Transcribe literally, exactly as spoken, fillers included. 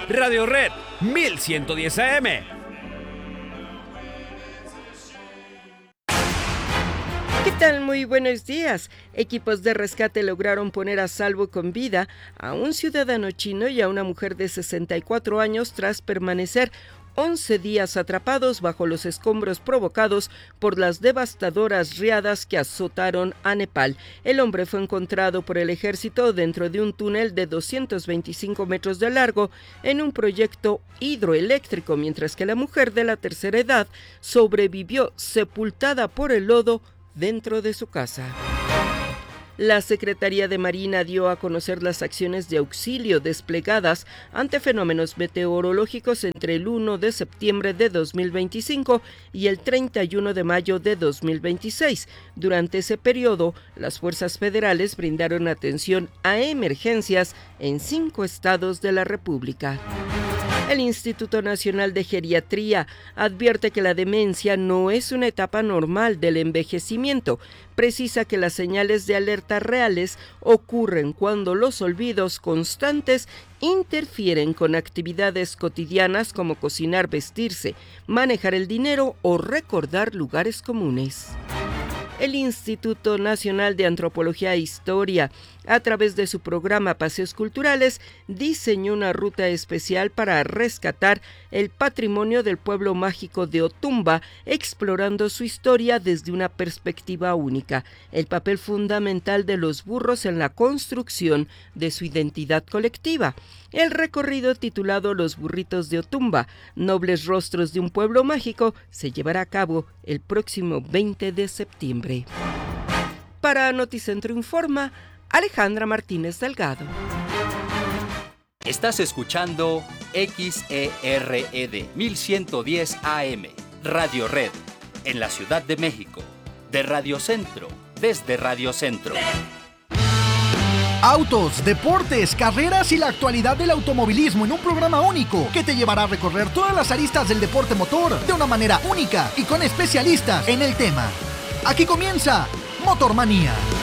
Radio Red mil ciento diez A M. ¿Qué tal? Muy buenos días. Equipos de rescate lograron poner a salvo con vida a un ciudadano chino y a una mujer de sesenta y cuatro años tras permanecer once días atrapados bajo los escombros provocados por las devastadoras riadas que azotaron a Nepal. El hombre fue encontrado por el ejército dentro de un túnel de doscientos veinticinco metros de largo en un proyecto hidroeléctrico, mientras que la mujer de la tercera edad sobrevivió sepultada por el lodo dentro de su casa. La Secretaría de Marina dio a conocer las acciones de auxilio desplegadas ante fenómenos meteorológicos entre el primero de septiembre de dos mil veinticinco y el treinta y uno de mayo de dos mil veintiséis. Durante ese periodo, las fuerzas federales brindaron atención a emergencias en cinco estados de la República. El Instituto Nacional de Geriatría advierte que la demencia no es una etapa normal del envejecimiento. Precisa que las señales de alerta reales ocurren cuando los olvidos constantes interfieren con actividades cotidianas como cocinar, vestirse, manejar el dinero o recordar lugares comunes. El Instituto Nacional de Antropología e Historia, a través de su programa Paseos Culturales, diseñó una ruta especial para rescatar el patrimonio del pueblo mágico de Otumba, explorando su historia desde una perspectiva única, el papel fundamental de los burros en la construcción de su identidad colectiva. El recorrido, titulado Los Burritos de Otumba, Nobles Rostros de un Pueblo Mágico, se llevará a cabo el próximo veinte de septiembre. Para Noticentro Informa, Alejandra Martínez Delgado. Estás escuchando X E R E D mil ciento diez A M, Radio Red, en la Ciudad de México, de Radio Centro, desde Radio Centro. Autos, deportes, carreras y la actualidad del automovilismo en un programa único que te llevará a recorrer todas las aristas del deporte motor de una manera única y con especialistas en el tema. Aquí comienza Motormanía.